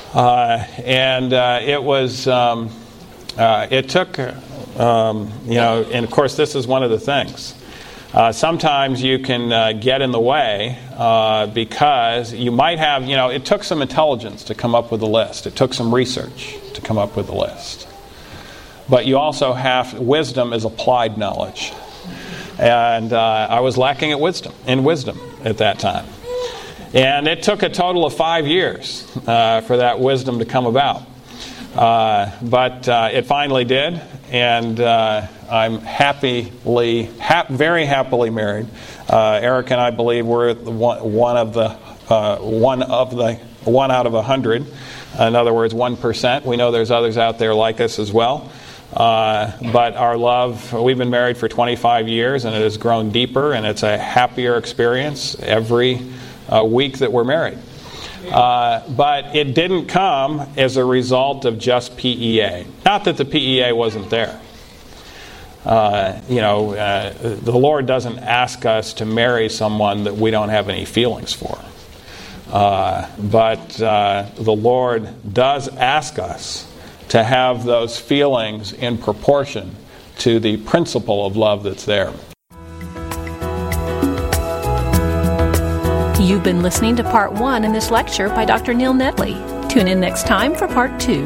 And it was, it took, and of course this is one of the things. Sometimes you can get in the way because you might have, it took some intelligence to come up with a list. It took some research to come up with a list. But you also have, wisdom is applied knowledge. And I was lacking in wisdom at that time. And it took a total of 5 years for that wisdom to come about. But it finally did. And I'm very happily married. Eric and I believe we're one out of 100. In other words, 1%. We know there's others out there like us as well. But our love, we've been married for 25 years, and it has grown deeper, and it's a happier experience every week that we're married. But it didn't come as a result of just PEA. Not that the PEA wasn't there. The Lord doesn't ask us to marry someone that we don't have any feelings for. But the Lord does ask us to have those feelings in proportion to the principle of love that's there. You've been listening to Part 1 in this lecture by Dr. Neil Nedley. Tune in next time for Part 2.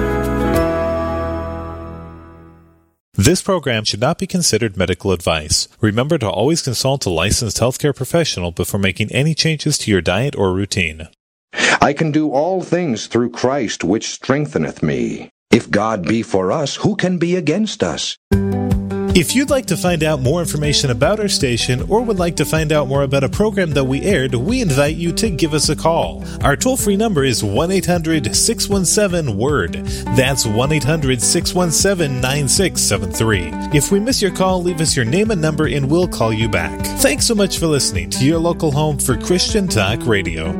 This program should not be considered medical advice. Remember to always consult a licensed healthcare professional before making any changes to your diet or routine. I can do all things through Christ, which strengtheneth me. If God be for us, who can be against us? If you'd like to find out more information about our station or would like to find out more about a program that we aired, we invite you to give us a call. Our toll-free number is 1-800-617-WORD. That's 1-800-617-9673. If we miss your call, leave us your name and number and we'll call you back. Thanks so much for listening to your local home for Christian Talk Radio.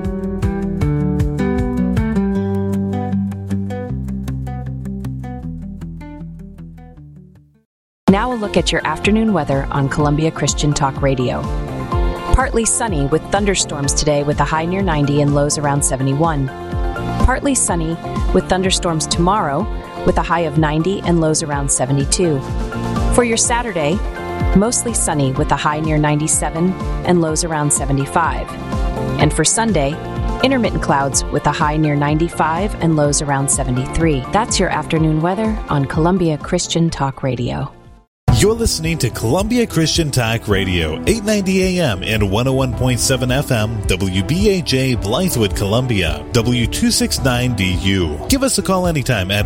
Now a look at your afternoon weather on Columbia Christian Talk Radio. Partly sunny with thunderstorms today with a high near 90 and lows around 71. Partly sunny with thunderstorms tomorrow with a high of 90 and lows around 72. For your Saturday, mostly sunny with a high near 97 and lows around 75. And for Sunday, intermittent clouds with a high near 95 and lows around 73. That's your afternoon weather on Columbia Christian Talk Radio. You're listening to Columbia Christian Talk Radio, 890 AM and 101.7 FM, WBAJ, Blythewood, Columbia, W269BU. Give us a call anytime at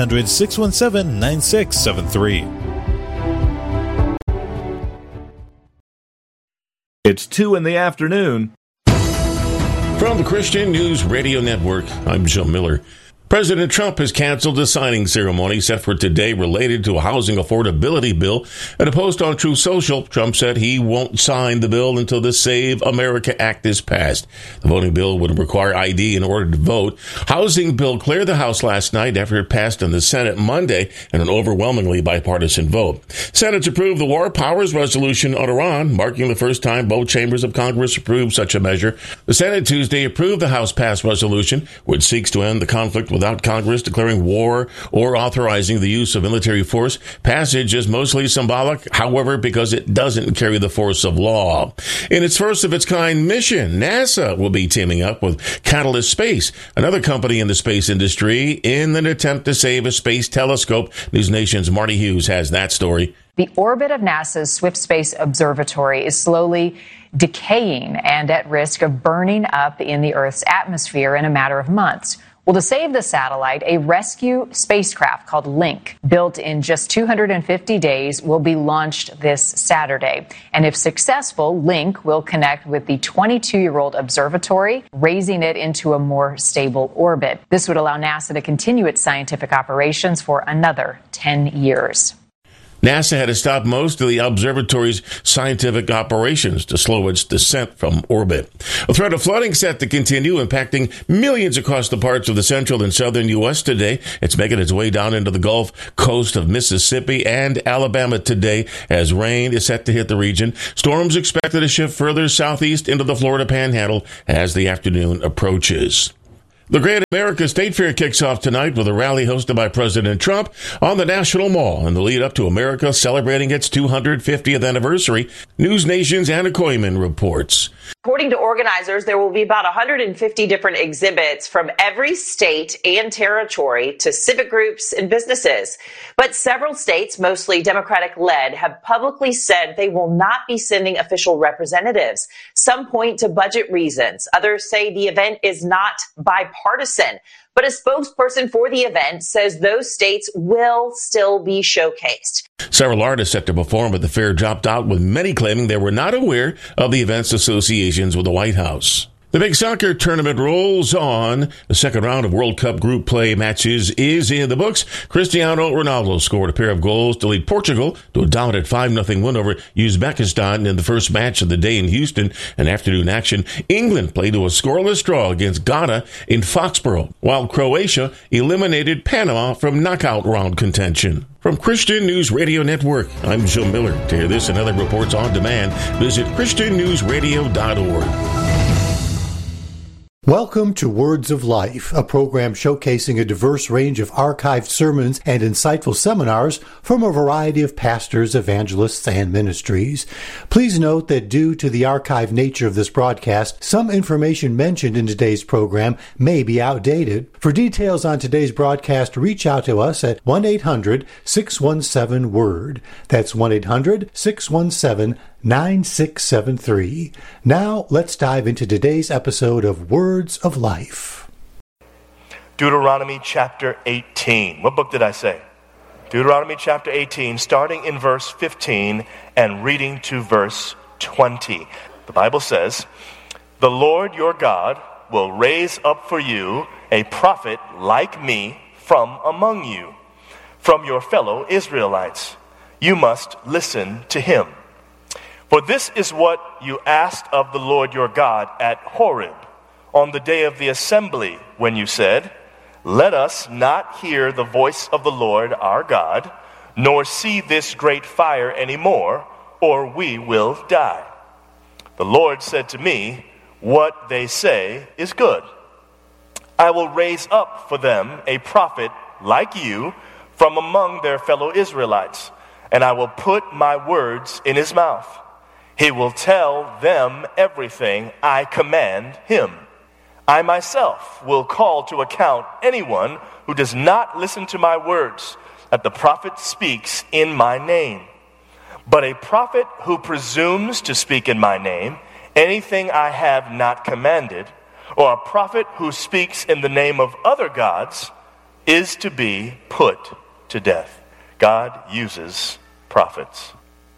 1-800-617-9673. It's 2 in the afternoon. From the Christian News Radio Network, I'm Joe Miller. President Trump has canceled a signing ceremony set for today related to a housing affordability bill. In a post on Truth Social, Trump said he won't sign the bill until the Save America Act is passed. The voting bill would require ID in order to vote. Housing bill cleared the House last night after it passed in the Senate Monday in an overwhelmingly bipartisan vote. Senate approved the War Powers Resolution on Iran, marking the first time both chambers of Congress approved such a measure. The Senate Tuesday approved the House-passed resolution, which seeks to end the conflict without Congress declaring war or authorizing the use of military force. Passage is mostly symbolic, however, because it doesn't carry the force of law. In its first-of-its-kind mission, NASA will be teaming up with Catalyst Space, another company in the space industry, in an attempt to save a space telescope. News Nation's Marty Hughes has that story. The orbit of NASA's Swift Space Observatory is slowly decaying and at risk of burning up in the Earth's atmosphere in a matter of months. Well, to save the satellite, a rescue spacecraft called Link, built in just 250 days, will be launched this Saturday. And if successful, Link will connect with the 22-year-old observatory, raising it into a more stable orbit. This would allow NASA to continue its scientific operations for another 10 years. NASA had to stop most of the observatory's scientific operations to slow its descent from orbit. A threat of flooding set to continue, impacting millions across the parts of the central and southern U.S. today. It's making its way down into the Gulf Coast of Mississippi and Alabama today as rain is set to hit the region. Storms expected to shift further southeast into the Florida Panhandle as the afternoon approaches. The Great America State Fair kicks off tonight with a rally hosted by President Trump on the National Mall in the lead up to America celebrating its 250th anniversary. News Nation's Anna Koyman reports. According to organizers, there will be about 150 different exhibits from every state and territory to civic groups and businesses. But several states, mostly Democratic-led, have publicly said they will not be sending official representatives. Some point to budget reasons. Others say the event is not bipartisan. But a spokesperson for the event says those states will still be showcased. Several artists set to perform at the fair dropped out, with many claiming they were not aware of the event's associations with the White House. The big soccer tournament rolls on. The second round of World Cup group play matches is in the books. Cristiano Ronaldo scored a pair of goals to lead Portugal to a dominant 5-0 win over Uzbekistan in the first match of the day in Houston. An afternoon action, England played to a scoreless draw against Ghana in Foxborough, while Croatia eliminated Panama from knockout round contention. From Christian News Radio Network, I'm Joe Miller. To hear this and other reports on demand, visit ChristianNewsRadio.org. Welcome to Words of Life, a program showcasing a diverse range of archived sermons and insightful seminars from a variety of pastors, evangelists, and ministries. Please note that due to the archived nature of this broadcast, some information mentioned in today's program may be outdated. For details on today's broadcast, reach out to us at 1-800-617-WORD. That's 1-800-617-9673. Now, let's dive into today's episode of Words of Life. Deuteronomy chapter 18. What book did I say? Deuteronomy chapter 18, starting in verse 15 and reading to verse 20. The Bible says, "The Lord your God will raise up for you a prophet like me from among you, from your fellow Israelites. You must listen to him. For this is what you asked of the Lord your God at Horeb on the day of the assembly, when you said, 'Let us not hear the voice of the Lord our God, nor see this great fire anymore, or we will die.' The Lord said to me, 'What they say is good. I will raise up for them a prophet like you from among their fellow Israelites, and I will put my words in his mouth. He will tell them everything I command him. I myself will call to account anyone who does not listen to my words, that the prophet speaks in my name. But a prophet who presumes to speak in my name anything I have not commanded, or a prophet who speaks in the name of other gods, is to be put to death." God uses prophets.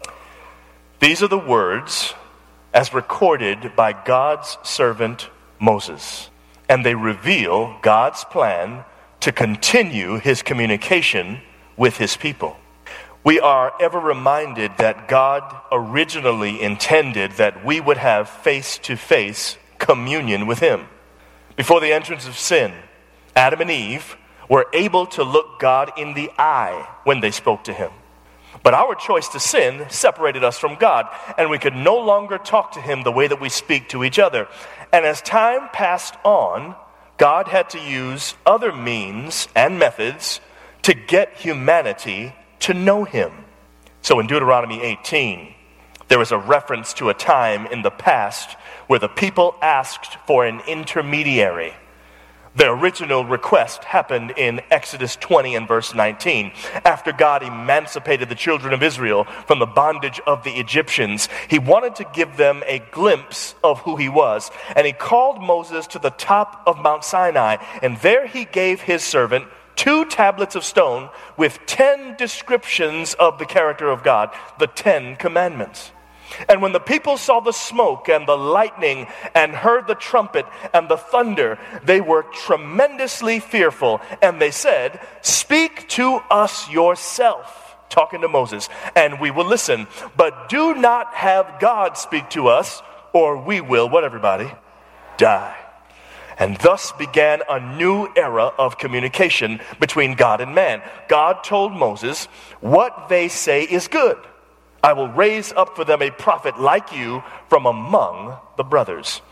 These are the words as recorded by God's servant Moses, and they reveal God's plan to continue his communication with his people. We are ever reminded that God originally intended that we would have face-to-face communion with him. Before the entrance of sin, Adam and Eve were able to look God in the eye when they spoke to him. But our choice to sin separated us from God, and we could no longer talk to him the way that we speak to each other. And as time passed on, God had to use other means and methods to get humanity to know him. So in Deuteronomy 18, there is a reference to a time in the past where the people asked for an intermediary. The original request happened in Exodus 20 and verse 19. After God emancipated the children of Israel from the bondage of the Egyptians, he wanted to give them a glimpse of who he was. And he called Moses to the top of Mount Sinai, and there he gave his servant 2 tablets of stone with 10 descriptions of the character of God, the 10 commandments. And when the people saw the smoke and the lightning and heard the trumpet and the thunder, they were tremendously fearful. And they said, "Speak to us yourself," talking to Moses, "and we will listen. But do not have God speak to us, or we will," what everybody? "Die." And thus began a new era of communication between God and man. God told Moses, "What they say is good. I will raise up for them a prophet like you from among the brothers."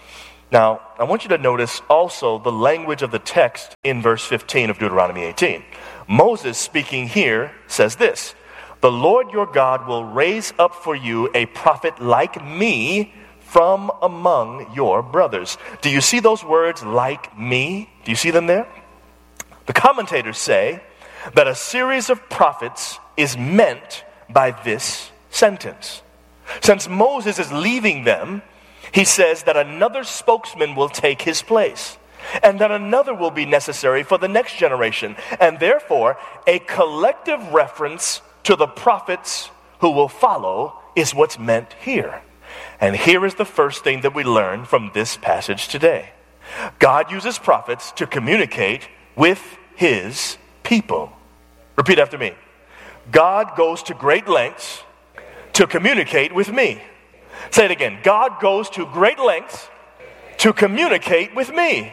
Now, I want you to notice also the language of the text in verse 15 of Deuteronomy 18. Moses, speaking here, says this, "The Lord your God will raise up for you a prophet like me from among your brothers." Do you see those words, like me? Do you see them there? The commentators say that a series of prophets is meant by this sentence. Since Moses is leaving them, he says that another spokesman will take his place, and that another will be necessary for the next generation, and therefore a collective reference to the prophets who will follow is what's meant here. And here is the first thing that we learn from this passage today. God uses prophets to communicate with his people. Repeat after me. God goes to great lengths to communicate with me. Say it again. God goes to great lengths to communicate with me.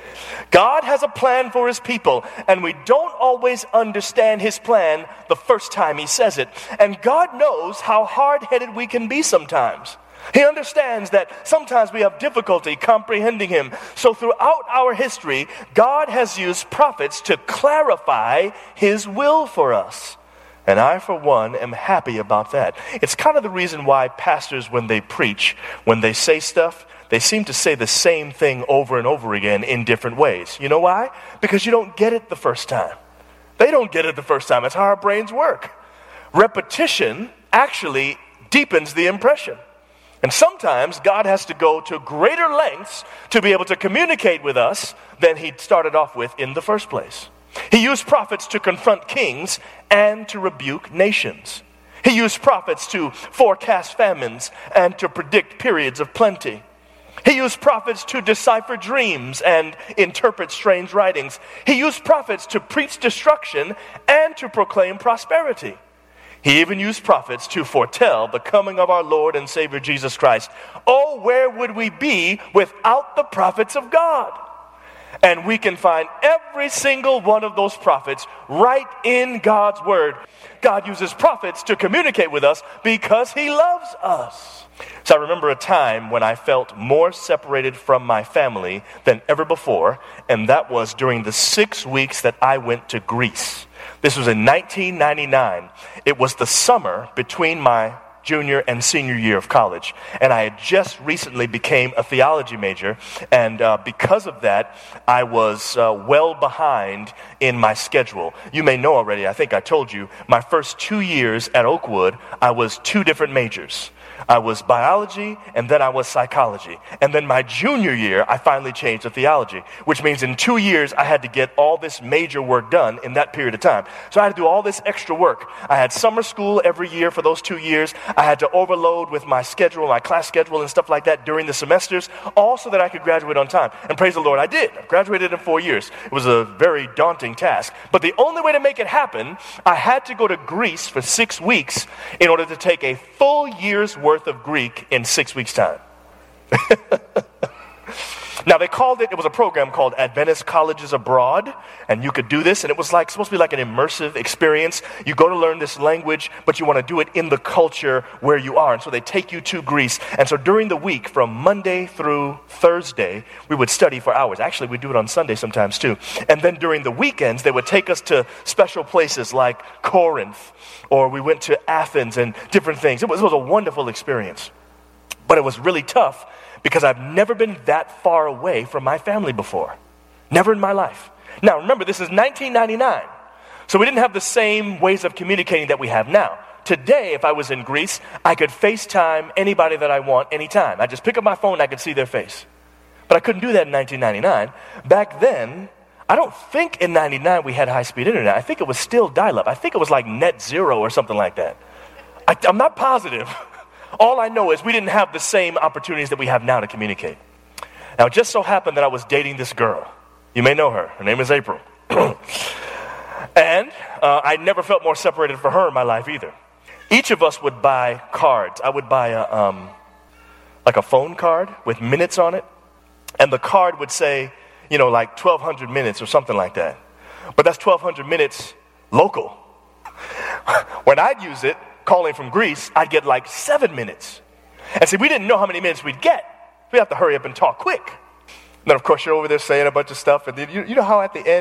God has a plan for his people, and we don't always understand his plan the first time he says it. And God knows how hard-headed we can be sometimes. He understands that sometimes we have difficulty comprehending him. So throughout our history, God has used prophets to clarify his will for us. And I, for one, am happy about that. It's kind of the reason why pastors, when they preach, when they say stuff, they seem to say the same thing over and over again in different ways. You know why? Because you don't get it the first time. They don't get it the first time. That's how our brains work. Repetition actually deepens the impression. And sometimes God has to go to greater lengths to be able to communicate with us than he started off with in the first place. He used prophets to confront kings and to rebuke nations. He used prophets to forecast famines and to predict periods of plenty. He used prophets to decipher dreams and interpret strange writings. He used prophets to preach destruction and to proclaim prosperity. He even used prophets to foretell the coming of our Lord and Savior Jesus Christ. Oh, where would we be without the prophets of God? And we can find every single one of those prophets right in God's word. God uses prophets to communicate with us because he loves us. So I remember a time when I felt more separated from my family than ever before, and that was during the 6 weeks that I went to Greece. This was in 1999. It was the summer between my junior and senior year of college. And I had just recently became a theology major. And because of that, I was well behind in my schedule. You may know already, I think I told you, my first 2 years at Oakwood, I was 2 different majors. I was biology, and then I was psychology. And then my junior year, I finally changed to theology, which means in 2 years, I had to get all this major work done in that period of time. So I had to do all this extra work. I had summer school every year for those 2 years. I had to overload with my schedule, my class schedule and stuff like that during the semesters, all so that I could graduate on time. And praise the Lord, I did. I graduated in 4 years. It was a very daunting task. But the only way to make it happen, I had to go to Greece for 6 weeks in order to take a full year's worth of Greek in 6 weeks' time. Now they called it was a program called Adventist Colleges Abroad, and you could do this, and it was supposed to be like an immersive experience. You go to learn this language, but you want to do it in the culture where you are, and so they take you to Greece. And so during the week, from Monday through Thursday, we would study for hours. Actually, we do it on Sunday sometimes too. And then during the weekends, they would take us to special places like Corinth, or we went to Athens and different things. It was a wonderful experience. But it was really tough because I've never been that far away from my family before. Never in my life. Now, remember, this is 1999. So we didn't have the same ways of communicating that we have now. Today, if I was in Greece, I could FaceTime anybody that I want anytime. I just pick up my phone and I could see their face. But I couldn't do that in 1999. Back then, I don't think in 99 we had high-speed internet. I think it was still dial-up. I think it was like net zero or something like that. I'm not positive. All I know is we didn't have the same opportunities that we have now to communicate. Now, it just so happened that I was dating this girl. You may know her. Her name is April. And I never felt more separated from her in my life either. Each of us would buy cards. I would buy a phone card with minutes on it. And the card would say, like 1,200 minutes or something like that. But that's 1,200 minutes local. When I'd use it, calling from Greece, I'd get like 7 minutes. And see, we didn't know how many minutes we'd get. We'd have to hurry up and talk quick. Then, of course, you're over there saying a bunch of stuff, and then you know how at the end